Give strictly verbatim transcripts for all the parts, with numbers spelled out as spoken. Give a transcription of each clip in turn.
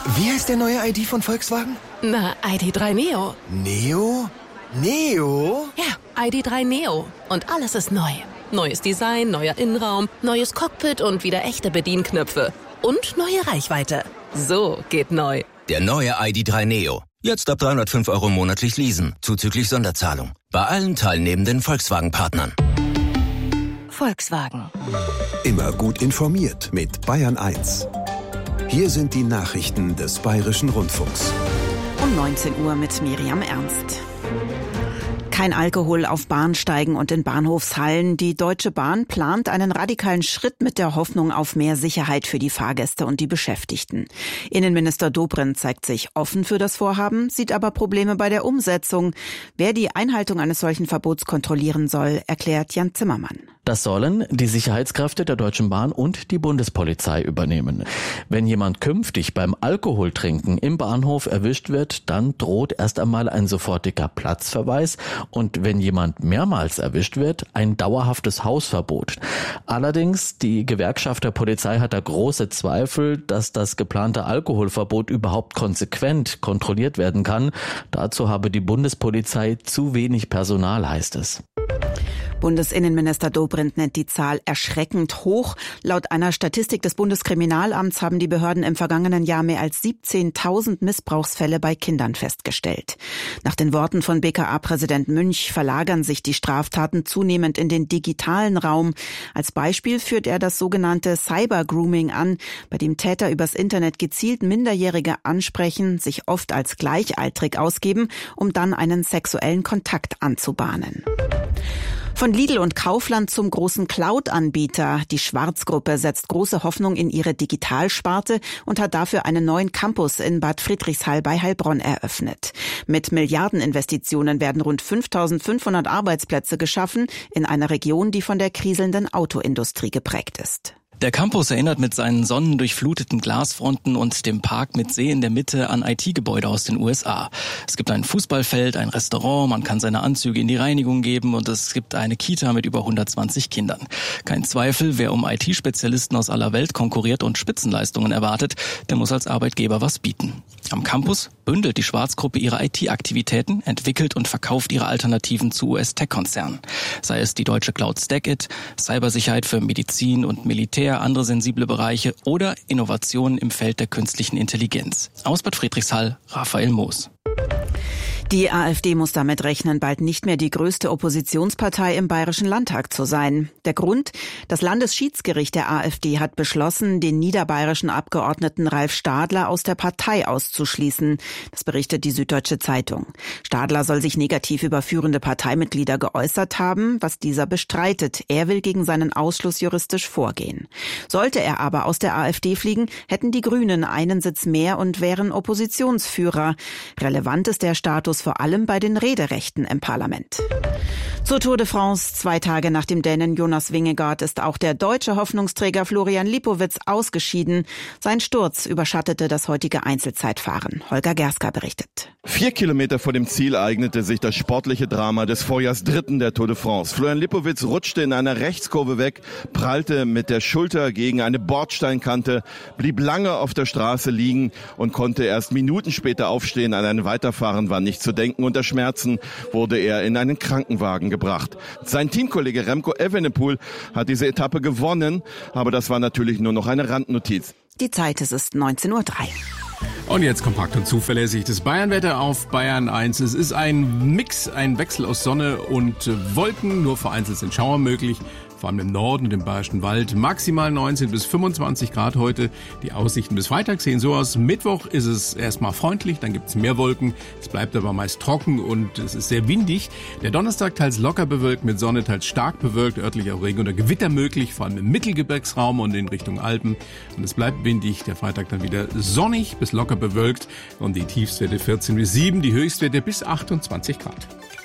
Wie heißt der neue I D von Volkswagen? Na, I D drei Neo. Neo? Neo? Ja, I D drei Neo. Und alles ist neu. Neues Design, neuer Innenraum, neues Cockpit und wieder echte Bedienknöpfe. Und neue Reichweite. So geht neu. Der neue I D drei Neo. Jetzt ab dreihundertfünf Euro monatlich leasen, zuzüglich Sonderzahlung. Bei allen teilnehmenden Volkswagen-Partnern. Volkswagen. Immer gut informiert mit Bayern eins. Hier sind die Nachrichten des Bayerischen Rundfunks. Um neunzehn Uhr mit Miriam Ernst. Kein Alkohol auf Bahnsteigen und in Bahnhofshallen. Die Deutsche Bahn plant einen radikalen Schritt mit der Hoffnung auf mehr Sicherheit für die Fahrgäste und die Beschäftigten. Innenminister Dobrindt zeigt sich offen für das Vorhaben, sieht aber Probleme bei der Umsetzung. Wer die Einhaltung eines solchen Verbots kontrollieren soll, erklärt Jan Zimmermann. Das sollen die Sicherheitskräfte der Deutschen Bahn und die Bundespolizei übernehmen. Wenn jemand künftig beim Alkoholtrinken im Bahnhof erwischt wird, dann droht erst einmal ein sofortiger Platzverweis und wenn jemand mehrmals erwischt wird, ein dauerhaftes Hausverbot. Allerdings, die Gewerkschaft der Polizei hat da große Zweifel, dass das geplante Alkoholverbot überhaupt konsequent kontrolliert werden kann. Dazu habe die Bundespolizei zu wenig Personal, heißt es. Bundesinnenminister Dobrindt nennt die Zahl erschreckend hoch. Laut einer Statistik des Bundeskriminalamts haben die Behörden im vergangenen Jahr mehr als siebzehntausend Missbrauchsfälle bei Kindern festgestellt. Nach den Worten von B K A-Präsident Münch verlagern sich die Straftaten zunehmend in den digitalen Raum. Als Beispiel führt er das sogenannte Cyber-Grooming an, bei dem Täter übers Internet gezielt Minderjährige ansprechen, sich oft als gleichaltrig ausgeben, um dann einen sexuellen Kontakt anzubahnen. Von Lidl und Kaufland zum großen Cloud-Anbieter. Die Schwarz-Gruppe setzt große Hoffnung in ihre Digitalsparte und hat dafür einen neuen Campus in Bad Friedrichshall bei Heilbronn eröffnet. Mit Milliardeninvestitionen werden rund fünftausendfünfhundert Arbeitsplätze geschaffen in einer Region, die von der kriselnden Autoindustrie geprägt ist. Der Campus erinnert mit seinen sonnendurchfluteten Glasfronten und dem Park mit See in der Mitte an I T-Gebäude aus den U S A. Es gibt ein Fußballfeld, ein Restaurant, man kann seine Anzüge in die Reinigung geben und es gibt eine Kita mit über hundertzwanzig Kindern. Kein Zweifel, wer um I T-Spezialisten aus aller Welt konkurriert und Spitzenleistungen erwartet, der muss als Arbeitgeber was bieten. Am Campus bündelt die Schwarz-Gruppe ihre I T-Aktivitäten, entwickelt und verkauft ihre Alternativen zu U S-Tech-Konzernen. Sei es die deutsche Cloud Stackit, Cybersicherheit für Medizin und Militär, andere sensible Bereiche oder Innovationen im Feld der künstlichen Intelligenz. Aus Bad Friedrichshall, Raphael Moos. Die AfD muss damit rechnen, bald nicht mehr die größte Oppositionspartei im Bayerischen Landtag zu sein. Der Grund? Das Landesschiedsgericht der AfD hat beschlossen, den niederbayerischen Abgeordneten Ralf Stadler aus der Partei auszuschließen. Das berichtet die Süddeutsche Zeitung. Stadler soll sich negativ über führende Parteimitglieder geäußert haben, was dieser bestreitet. Er will gegen seinen Ausschluss juristisch vorgehen. Sollte er aber aus der AfD fliegen, hätten die Grünen einen Sitz mehr und wären Oppositionsführer. Relevant ist der Status vor allem bei den Rederechten im Parlament. Zur Tour de France. Zwei Tage nach dem Dänen Jonas Vingegaard ist auch der deutsche Hoffnungsträger Florian Lipowitz ausgeschieden. Sein Sturz überschattete das heutige Einzelzeitfahren. Holger Gerska berichtet. Vier Kilometer vor dem Ziel eignete sich das sportliche Drama des Vorjahrsdritten der Tour de France. Florian Lipowitz rutschte in einer Rechtskurve weg, prallte mit der Schulter gegen eine Bordsteinkante, blieb lange auf der Straße liegen und konnte erst Minuten später aufstehen. An ein Weiterfahren war nicht zu denken. Unter Schmerzen wurde er in einen Krankenwagen gebracht. Sein Teamkollege Remco Evenepoel hat diese Etappe gewonnen, aber das war natürlich nur noch eine Randnotiz. Die Zeit ist es neunzehn Uhr drei. Und jetzt kompakt und zuverlässig das Bayernwetter auf Bayern eins. Es ist ein Mix, ein Wechsel aus Sonne und Wolken. Nur vereinzelt sind Schauer möglich. Vor allem im Norden und im Bayerischen Wald. Maximal neunzehn bis fünfundzwanzig Grad heute. Die Aussichten bis Freitag sehen so aus. Mittwoch ist es erstmal freundlich, dann gibt es mehr Wolken. Es bleibt aber meist trocken und es ist sehr windig. Der Donnerstag teils locker bewölkt mit Sonne, teils stark bewölkt. Örtlich auch Regen oder Gewitter möglich, vor allem im Mittelgebirgsraum und in Richtung Alpen. Und es bleibt windig. Der Freitag dann wieder sonnig bis locker bewölkt. Und die Tiefstwerte vierzehn bis sieben, die Höchstwerte bis achtundzwanzig Grad.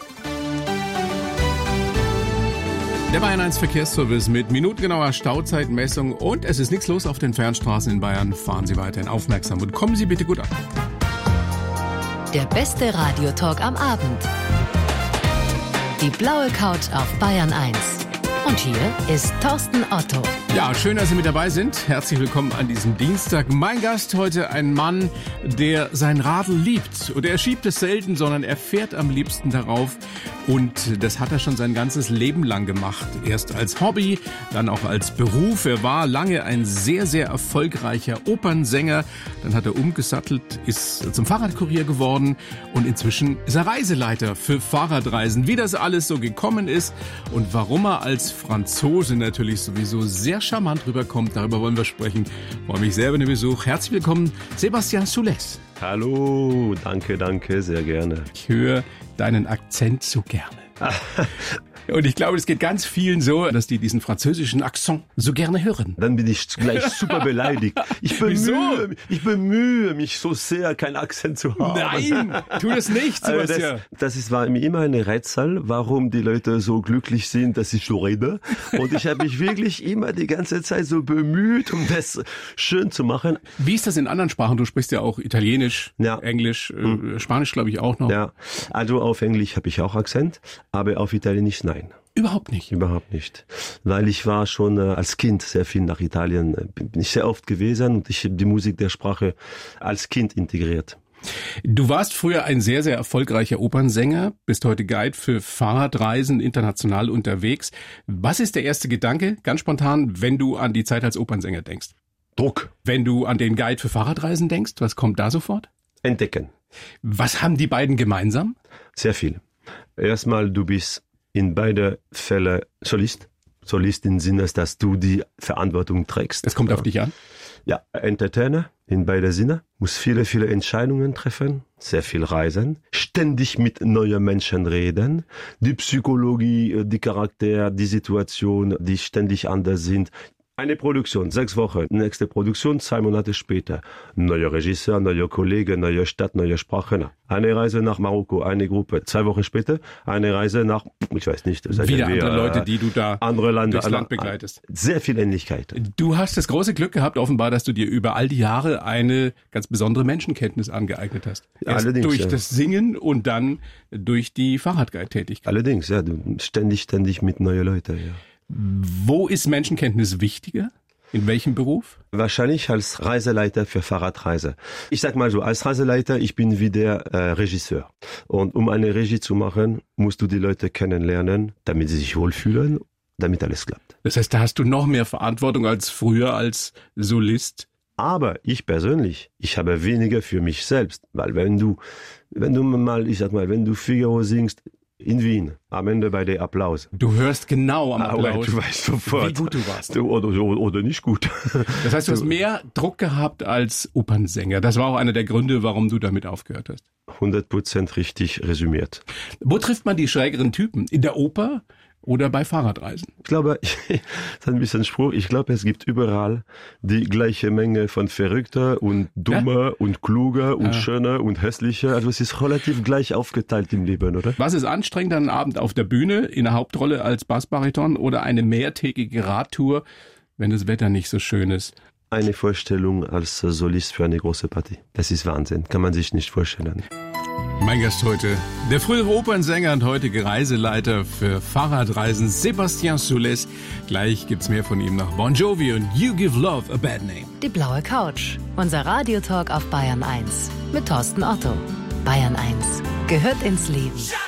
Der Bayern eins Verkehrsservice mit minutengenauer Stauzeitmessung und es ist nichts los auf den Fernstraßen in Bayern. Fahren Sie weiterhin aufmerksam und kommen Sie bitte gut an. Der beste Radiotalk am Abend. Die blaue Couch auf Bayern eins. Und hier ist Thorsten Otto. Ja, schön, dass Sie mit dabei sind. Herzlich willkommen an diesem Dienstag. Mein Gast heute ein Mann, der sein Radl liebt. Und er schiebt es selten, sondern er fährt am liebsten darauf. Und das hat er schon sein ganzes Leben lang gemacht. Erst als Hobby, dann auch als Beruf. Er war lange ein sehr, sehr erfolgreicher Opernsänger. Dann hat er umgesattelt, ist zum Fahrradkurier geworden. Und inzwischen ist er Reiseleiter für Fahrradreisen. Wie das alles so gekommen ist und warum er als Franzose natürlich sowieso sehr charmant rüberkommt, darüber wollen wir sprechen. Ich freue mich sehr über den Besuch. Herzlich willkommen, Sébastien Soulès. Hallo, danke, danke, sehr gerne. Ich höre deinen Akzent so gerne. Und ich glaube, es geht ganz vielen so, dass die diesen französischen Akzent so gerne hören. Dann bin ich gleich super beleidigt. Ich bemühe, ich bemühe mich so sehr, keinen Akzent zu haben. Nein, tu das nicht, Sebastian. Das, das ist, war mir immer eine Rätsel, warum die Leute so glücklich sind, dass ich so rede. Und ich habe mich wirklich immer die ganze Zeit so bemüht, um das schön zu machen. Wie ist das in anderen Sprachen? Du sprichst ja auch Italienisch, ja. Englisch, hm. Spanisch glaube ich auch noch. Ja, also auf Englisch habe ich auch Akzent, aber auf Italienisch nein. Nein. Überhaupt nicht? Überhaupt nicht. Weil ich war schon äh, als Kind sehr viel nach Italien, äh, bin ich sehr oft gewesen und ich habe die Musik der Sprache als Kind integriert. Du warst früher ein sehr, sehr erfolgreicher Opernsänger, bist heute Guide für Fahrradreisen, international unterwegs. Was ist der erste Gedanke, ganz spontan, wenn du an die Zeit als Opernsänger denkst? Druck. Wenn du an den Guide für Fahrradreisen denkst, was kommt da sofort? Entdecken. Was haben die beiden gemeinsam? Sehr viel. Erstmal, du bist in beide Fälle Solist. Solist im Sinne, dass du die Verantwortung trägst. Das kommt auf dich an? Ja, Entertainer in beide Sinne. Muss viele, viele Entscheidungen treffen, sehr viel reisen, ständig mit neuen Menschen reden. Die Psychologie, die Charakter, die Situation, die ständig anders sind. Eine Produktion, sechs Wochen, nächste Produktion, zwei Monate später. Neuer Regisseur, neuer Kollege, neue Stadt, neue Sprache. Eine Reise nach Marokko, eine Gruppe. Zwei Wochen später, eine Reise nach, ich weiß nicht. Wieder andere wir, Leute, die du da andere Länder, durchs Land begleitest. Sehr viel Ähnlichkeit. Du hast das große Glück gehabt, offenbar, dass du dir über all die Jahre eine ganz besondere Menschenkenntnis angeeignet hast. Erst Allerdings, durch ja. das Singen und dann durch die Fahrradguide-Tätigkeit. Allerdings, ja, du ständig, ständig mit neuen Leuten, ja. Wo ist Menschenkenntnis wichtiger? In welchem Beruf? Wahrscheinlich als Reiseleiter für Fahrradreise. Ich sag mal so, als Reiseleiter, ich bin wie der äh, Regisseur. Und um eine Regie zu machen, musst du die Leute kennenlernen, damit sie sich wohlfühlen, damit alles klappt. Das heißt, da hast du noch mehr Verantwortung als früher als Solist? Aber ich persönlich, ich habe weniger für mich selbst. Weil wenn du, wenn du mal, ich sag mal, wenn du Figaro singst, in Wien, am Ende bei der Applaus. Du hörst genau am Applaus, ah, du weißt sofort, wie gut du warst. Du, oder, oder, oder nicht gut. Das heißt, du hast mehr Druck gehabt als Opernsänger. Das war auch einer der Gründe, warum du damit aufgehört hast. hundert Prozent richtig resümiert. Wo trifft man die schrägeren Typen? In der Oper oder bei Fahrradreisen? Ich glaube, das ist ein bisschen Spruch, ich glaube, es gibt überall die gleiche Menge von Verrückter und Dummer ja? und Kluger und ja. Schöner und Hässlicher. Also es ist relativ gleich aufgeteilt im Leben, oder? Was ist anstrengender, einen Abend auf der Bühne in der Hauptrolle als Bassbariton oder eine mehrtägige Radtour, wenn das Wetter nicht so schön ist? Eine Vorstellung als Solist für eine große Party. Das ist Wahnsinn, kann man sich nicht vorstellen. Mein Gast heute, der frühere Opernsänger und heutige Reiseleiter für Fahrradreisen, Sébastien Soulès. Gleich gibt's mehr von ihm nach Bon Jovi und You Give Love a Bad Name. Die blaue Couch, unser Radiotalk auf Bayern eins mit Thorsten Otto. Bayern eins gehört ins Leben.